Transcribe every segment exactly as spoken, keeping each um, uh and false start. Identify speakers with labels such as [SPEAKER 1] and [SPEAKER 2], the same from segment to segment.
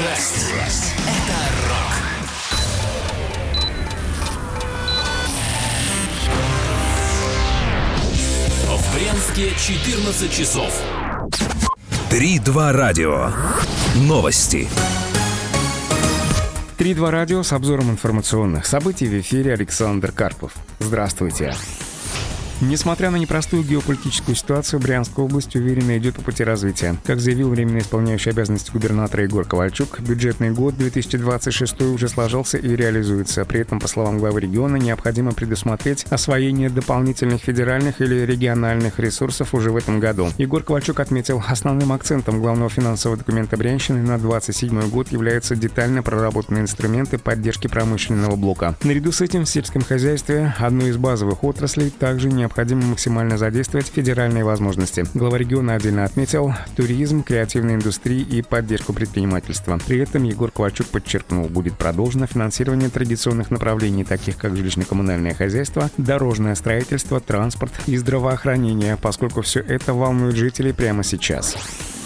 [SPEAKER 1] Страсть. Это рок. В Брянске четырнадцать часов.
[SPEAKER 2] три два радио. Новости.
[SPEAKER 3] три два радио с обзором информационных событий в эфире Александр Карпов. Здравствуйте. Несмотря на непростую геополитическую ситуацию, Брянская область уверенно идет по пути развития. Как заявил временно исполняющий обязанности губернатора Егор Ковальчук, бюджетный год две тысячи двадцать шестой уже сложился и реализуется. При этом, по словам главы региона, необходимо предусмотреть освоение дополнительных федеральных или региональных ресурсов уже в этом году. Егор Ковальчук отметил, основным акцентом главного финансового документа Брянщины на двадцать седьмой год являются детально проработанные инструменты поддержки промышленного блока. Наряду с этим в сельском хозяйстве, одной из базовых отраслей, также необходимо Необходимо максимально задействовать федеральные возможности. Глава региона отдельно отметил туризм, креативную индустрию и поддержку предпринимательства. При этом Егор Ковальчук подчеркнул, будет продолжено финансирование традиционных направлений, таких как жилищно-коммунальное хозяйство, дорожное строительство, транспорт и здравоохранение, поскольку все это волнует жителей прямо сейчас.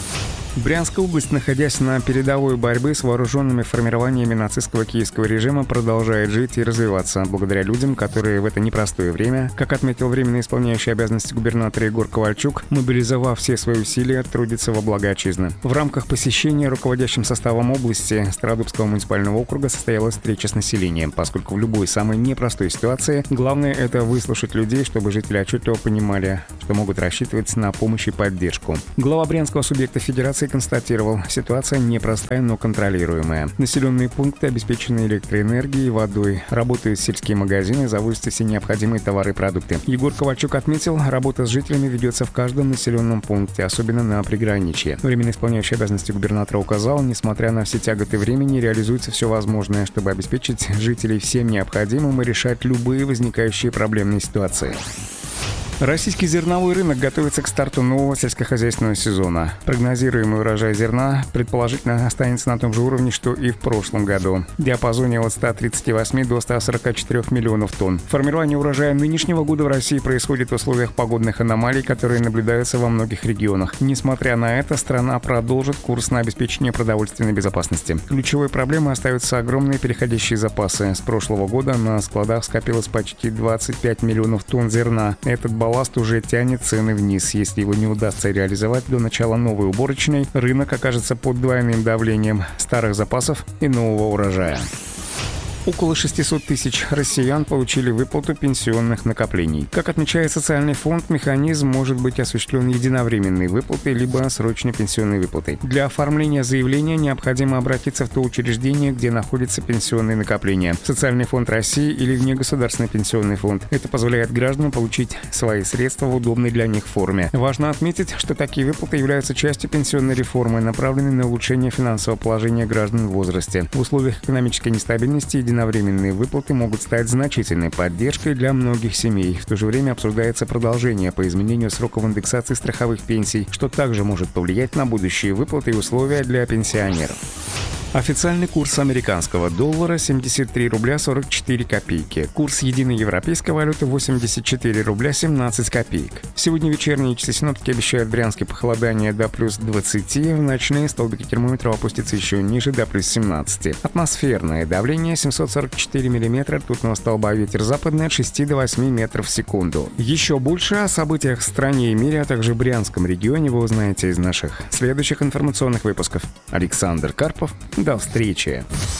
[SPEAKER 3] Брянская область, находясь на передовой борьбы с вооруженными формированиями нацистского киевского режима, продолжает жить и развиваться благодаря людям, которые в это непростое время, как отметил временно исполняющий обязанности губернатора Егор Ковальчук, мобилизовав все свои усилия, трудится во благо отчизны. В рамках посещения руководящим составом области Стародубского муниципального округа состоялась встреча с населением, поскольку в любой самой непростой ситуации главное — это выслушать людей, чтобы жители отчетливо понимали, что могут рассчитывать на помощь и поддержку. Глава брянского субъекта федерации констатировал, ситуация непростая, но контролируемая. Населенные пункты обеспечены электроэнергией, водой, работают сельские магазины, завозятся все необходимые товары и продукты. Егор Ковальчук отметил, работа с жителями ведется в каждом населенном пункте, особенно на приграничье. Временно исполняющий обязанности губернатора указал, несмотря на все тяготы времени, реализуется все возможное, чтобы обеспечить жителей всем необходимым и решать любые возникающие проблемные ситуации. Российский зерновой рынок готовится к старту нового сельскохозяйственного сезона. Прогнозируемый урожай зерна предположительно останется на том же уровне, что и в прошлом году. В диапазоне от ста тридцати восьми до ста сорока четырёх миллионов тонн. Формирование урожая нынешнего года в России происходит в условиях погодных аномалий, которые наблюдаются во многих регионах. Несмотря на это, страна продолжит курс на обеспечение продовольственной безопасности. Ключевой проблемой остаются огромные переходящие запасы. С прошлого года на складах скопилось почти двадцать пять миллионов тонн зерна. Этот балласт уже тянет цены вниз. Если его не удастся реализовать до начала новой уборочной, рынок окажется под двойным давлением старых запасов и нового урожая. Около шестисот тысяч россиян получили выплату пенсионных накоплений. Как отмечает социальный фонд, механизм может быть осуществлен единовременной выплатой либо срочной пенсионной выплатой. Для оформления заявления необходимо обратиться в то учреждение, где находится пенсионные накопления, в Социальный фонд России или в негосударственный пенсионный фонд. Это позволяет гражданам получить свои средства в удобной для них форме. Важно отметить, что такие выплаты являются частью пенсионной реформы, направленной на улучшение финансового положения граждан в возрасте. В условиях экономической нестабильности единовременные Единовременные выплаты могут стать значительной поддержкой для многих семей. В то же время обсуждается продолжение по изменению сроков индексации страховых пенсий, что также может повлиять на будущие выплаты и условия для пенсионеров. Официальный курс американского доллара — семьдесят три рубля сорок четыре копейки. Курс единой европейской валюты — восемьдесят четыре рубля семнадцать копеек. Сегодня вечерние часы синоптики обещают в Брянске похолодание до плюс двадцати, в ночные столбики термометров опустятся еще ниже, до плюс семнадцати. Атмосферное давление семьсот сорок четыре миллиметра ртутного столба, ветер западный от шести до восьми метров в секунду. Еще больше о событиях в стране и мире, а также в Брянском регионе вы узнаете из наших следующих информационных выпусков. Александр Карпов. До встречи!